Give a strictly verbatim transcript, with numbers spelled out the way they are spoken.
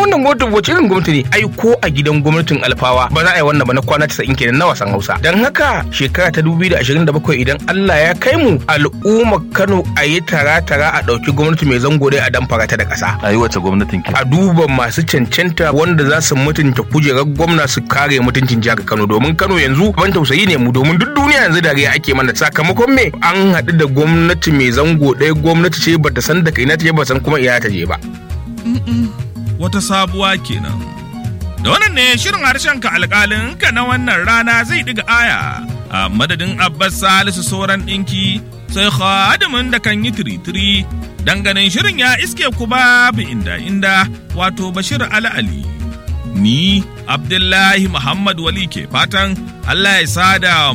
wannan gwamnati wace irin gwamnati ne? Ai ko a gidan gwamnatin Alfawa ba za a yi wannan ba na kwana casa'in kenan na wasan Hausa. Dan haka shekara ta dubu biyu da ashirin da bakwai idan Allah ya kai mu, al'ummar Kano a yi tara-tara a ɗauki gwamnati mai zango dai a damfara ta da ƙasa. A yi wace gwamnatin ke? A duba masu cancanta wanda za su mutunta kujerar gwamna su kare mutuncin jihar Kano, domin Kano yanzu ban tausayi ne mu, domin duk duniya yanzu dariya ake mana. Sakamakon me? An haɗu da gwamnati mai zango ɗaya, gwamnati ce bata san da kai na ta je ba san kuma iya ta je ba. Wata sabuwa kenan. Da wannan ne shirin harshen ka alƙalin ka na wannan rana zai ɗiga aya. A madadin Abbas Salisu Soran ɗinki sai khadimin da kan yi tiri-tiri danganin shirin ya iske ku babu inda-inda wato Bashir Ali. Ni Abdullahi Muhammad Wali ke fatan Allah ya sada